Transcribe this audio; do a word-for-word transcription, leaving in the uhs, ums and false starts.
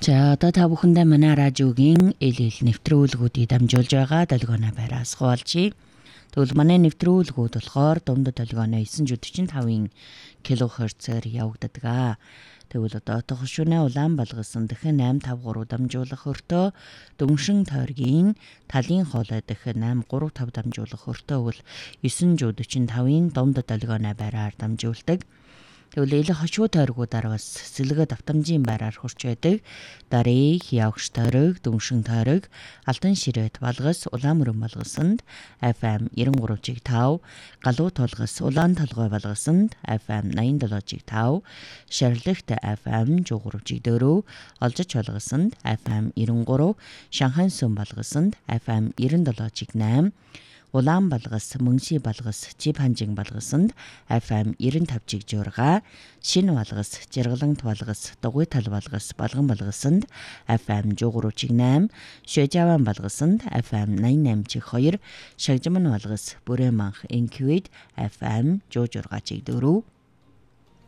За одоо та бүхэндээ манай радиогийн эл эл нэвтрүүлгүүдийг дамжуулж байгаа долгионо байраас хуваалцъя. Тэгвэл манай нэвтрүүлгүүд болохоор дундад долгионо945 кГц-ээр явагддаг. Тэгвэл одоо отох шүнэ улаан балгасан дахин восемь пять три дамжуулах өртөө дөнгшин тойргийн талын хоолой дахин восемь три пять дамжуулах өртөө бол девять четыре пять дундад долгионо байраар дамжуулдаг. Тэгвэл ил хошуу тойргуудаар бас сэлгэд автомжийн байраар хурч байдаг. Дарыг, явгч тойрог, дөнгшин тойрог, алтан ширээт балгас, улаан мөрөн балгасанд эф эм ninety three point five, галуу толгос, улаан толгой балгасанд эф эм ninety-seven point five, шарлагт эф эм one oh three point four, олжич балгасанд эф эм ninety-three, Шанхай сүм балгасанд эф эм ninety-seven point eight, улаан балгас, мөнши балгас, жив ханжин балгасанд эф эм ninety-five point six, шин балгас, жаргалант балгас, дугуй тал балгас, балган балгасанд эф эм one oh three point eight, шөжаван балгасанд эф эм ninety-nine point two, шагжман балгас, бүрэн манх инквид эф эм one oh six point four,